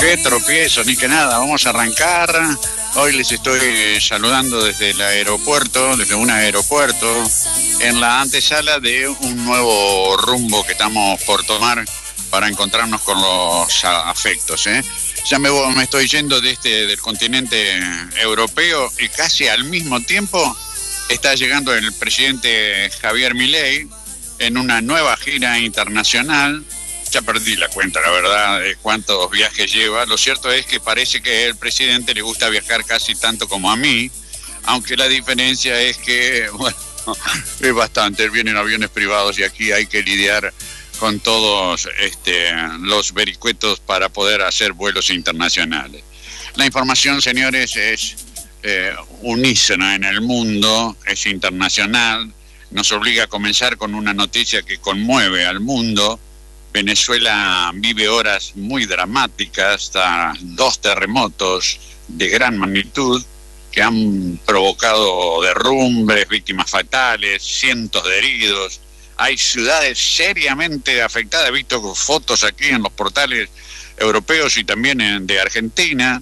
Qué tropiezo, ni que nada. Vamos a arrancar. Hoy les estoy saludando desde el aeropuerto, desde un aeropuerto, en la antesala de un nuevo rumbo que estamos por tomar para encontrarnos con los afectos, ¿eh? Ya me estoy yendo del continente europeo y casi al mismo tiempo está llegando el presidente Javier Milei en una nueva gira internacional. Ya perdí la cuenta, la verdad, de cuántos viajes lleva. Lo cierto es que parece que al presidente le gusta viajar casi tanto como a mí, aunque la diferencia es que, bueno, es bastante. Él viene en aviones privados y aquí hay que lidiar con todos los vericuetos para poder hacer vuelos internacionales. La información, señores, es unísona en el mundo, es internacional. Nos obliga a comenzar con una noticia que conmueve al mundo. Venezuela vive horas muy dramáticas, 2 terremotos de gran magnitud que han provocado derrumbes, víctimas fatales, cientos de heridos. Hay ciudades seriamente afectadas. He visto fotos aquí en los portales europeos y también de Argentina.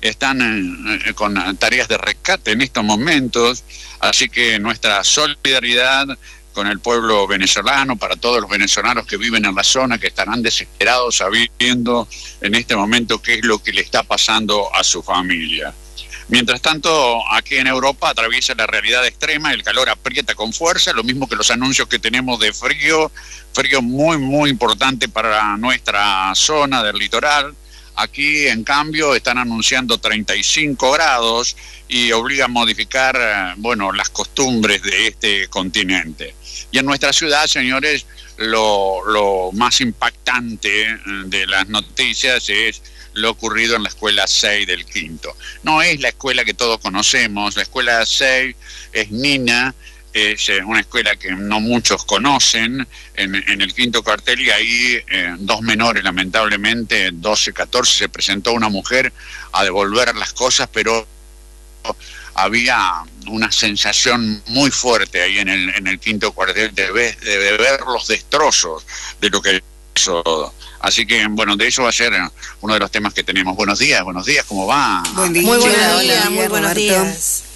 Están con tareas de rescate en estos momentos. Así que nuestra solidaridad con el pueblo venezolano, para todos los venezolanos que viven en la zona, que estarán desesperados sabiendo en este momento qué es lo que le está pasando a su familia. Mientras tanto, aquí en Europa atraviesa la realidad extrema, el calor aprieta con fuerza, lo mismo que los anuncios que tenemos de frío muy, muy importante para nuestra zona del litoral. Aquí, en cambio, están anunciando 35 grados y obligan a modificar, las costumbres de este continente. Y en nuestra ciudad, señores, lo más impactante de las noticias es lo ocurrido en la escuela 6 del Quinto. No es la escuela que todos conocemos, la escuela 6 es Nina, es una escuela que no muchos conocen, en el quinto cuartel, y ahí 2 menores, lamentablemente, 12, 14, se presentó una mujer a devolver las cosas, pero había una sensación muy fuerte ahí en el quinto cuartel de ver los destrozos de lo que hizo. Así que, de eso va a ser uno de los temas que tenemos. Buenos días, ¿cómo va? Buen día. Muy buenos días, muy buenos días.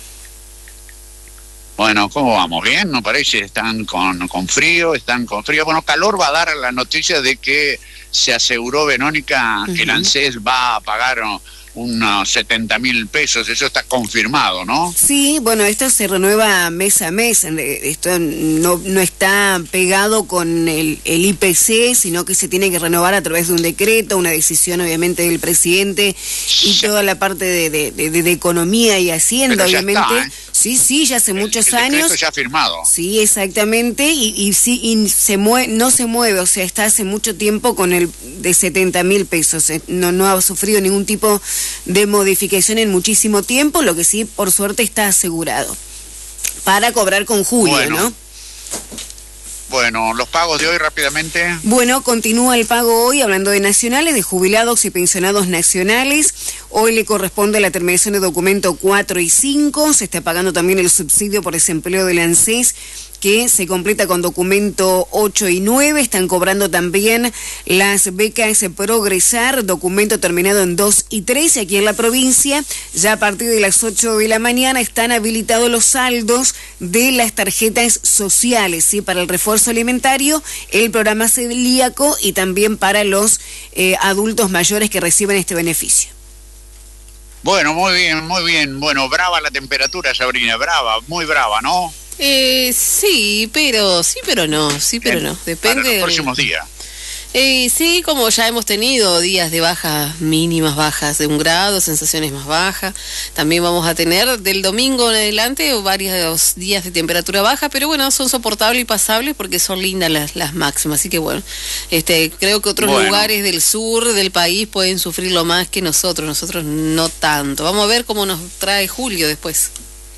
Bueno, ¿cómo vamos? ¿Bien? ¿No parece? ¿Están con frío? Bueno, calor va a dar la noticia de que se aseguró, Verónica, que el ANSES va a pagar unos 70.000 pesos, eso está confirmado, ¿no? Sí, esto se renueva mes a mes, esto no está pegado con el IPC, sino que se tiene que renovar a través de un decreto, una decisión obviamente del presidente y toda la parte de economía y hacienda. Pero ya obviamente. Está, ¿eh? Sí, ya hace muchos años. Ya firmado. Sí, exactamente, y no se mueve, o sea, está hace mucho tiempo con el de 70.000 pesos. No ha sufrido ningún tipo de modificación en muchísimo tiempo, lo que sí, por suerte, está asegurado para cobrar con julio, ¿no? Bueno, los pagos de hoy rápidamente. Bueno, continúa el pago hoy, hablando de nacionales, de jubilados y pensionados nacionales. Hoy le corresponde la terminación de documento 4 y 5. Se está pagando también el subsidio por desempleo del ANSES, que se completa con documento 8 y 9. Están cobrando también las becas Progresar, documento terminado en 2 y 3. Y aquí en la provincia, ya a partir de las 8 de la mañana, están habilitados los saldos de las tarjetas sociales, ¿sí? Para el refuerzo alimentario, el programa celíaco y también para los adultos mayores que reciben este beneficio. Bueno, muy bien. Bueno, brava la temperatura, Sabrina, muy brava, ¿no? Sí, pero no. Depende para los próximos días. Sí, como ya hemos tenido días de mínimas bajas de 1 grado, sensaciones más bajas. También vamos a tener del domingo en adelante varios días de temperatura baja, pero son soportables y pasables porque son lindas las máximas. Así que creo que otros lugares del sur del país pueden sufrirlo más que nosotros no tanto. Vamos a ver cómo nos trae julio después.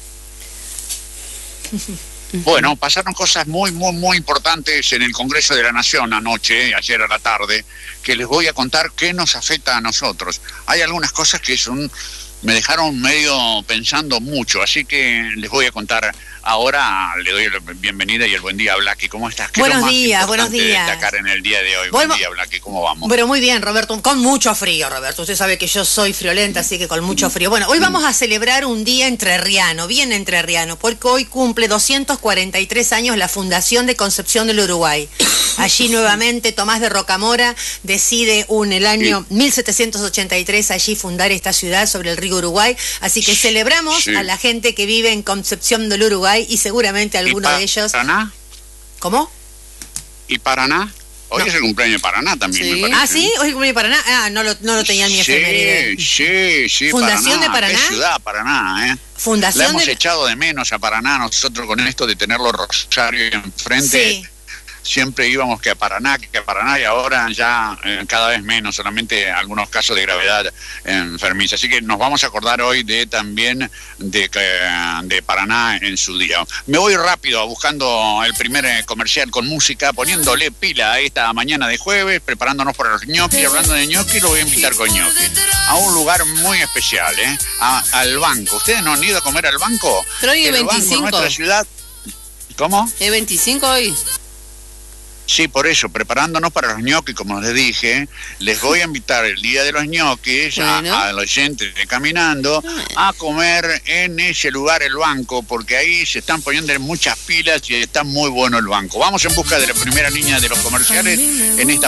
Bueno, pasaron cosas muy importantes en el Congreso de la Nación ayer a la tarde, que les voy a contar qué nos afecta a nosotros. Hay algunas cosas que me dejaron medio pensando mucho, así que les voy a contar ahora le doy la bienvenida y el buen día a Blacky. ¿Cómo estás? ¿Qué Buenos es lo más días, buenos importante días. destacar en el día de hoy? Buen día, Blacky. ¿Cómo vamos? Pero muy bien, Roberto, con mucho frío, Roberto. Usted sabe que yo soy friolenta, así que con mucho frío. Bueno, hoy vamos a celebrar un día entrerriano, bien entrerriano, porque hoy cumple 243 años la Fundación de Concepción del Uruguay. Allí nuevamente Tomás de Rocamora decide el año 1783 allí fundar esta ciudad sobre el río Uruguay. Así que celebramos a la gente que vive en Concepción del Uruguay y seguramente alguno de ellos... ¿Paraná? ¿Cómo? ¿Y Paraná? Hoy es el cumpleaños de Paraná también, me parece. Ah, ¿sí? ¿Hoy es el cumpleaños de Paraná? Ah, no lo tenía en mi efeméride. Sí, ¿Fundación de Paraná? Qué ciudad, Paraná, Fundación La hemos echado de menos a Paraná nosotros con esto de tenerlo Rosario enfrente. Sí. Siempre íbamos que a Paraná, y ahora ya cada vez menos, solamente algunos casos de gravedad enfermiza. Así que nos vamos a acordar hoy también de Paraná en su día. Me voy rápido buscando el primer comercial con música, poniéndole pila a esta mañana de jueves, preparándonos para los ñoquis. Hablando de ñoquis, lo voy a invitar con ñoquis a un lugar muy especial, al banco. ¿Ustedes no han ido a comer al banco? Pero hoy es el 25. Banco en nuestra ciudad. ¿Cómo? ¿Es 25 hoy? Sí, por eso, preparándonos para los ñoquis, como les dije, les voy a invitar el día de los ñoquis a los oyentes de Caminando a comer en ese lugar el banco, porque ahí se están poniendo muchas pilas y está muy bueno el banco. Vamos en busca de la primera línea de los comerciales en esta